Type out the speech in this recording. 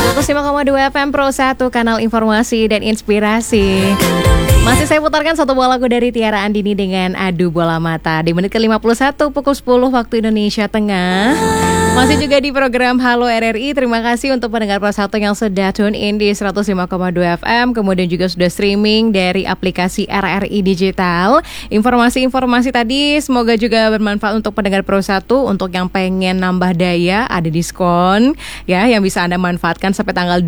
105,2 FM Pro 1, kanal informasi dan inspirasi. Masih saya putarkan satu buah lagu dari Tiara Andini dengan Adu Bola Mata di menit ke-51 pukul 10 waktu Indonesia Tengah. Masih juga di program Halo RRI. Terima kasih untuk pendengar Pro 1 yang sudah tune in di 105,2 FM. Kemudian juga sudah streaming dari aplikasi RRI Digital. Informasi-informasi tadi semoga juga bermanfaat untuk pendengar Pro 1. Untuk yang pengen nambah daya, ada diskon ya yang bisa Anda manfaatkan sampai tanggal